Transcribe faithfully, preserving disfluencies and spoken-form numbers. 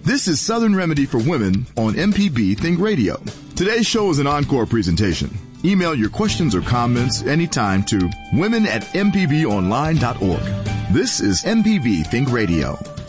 This is Southern Remedy for Women on M P B Think Radio. Today's show is an encore presentation. Email your questions or comments anytime to women at m p b online dot org. This is M P B Think Radio.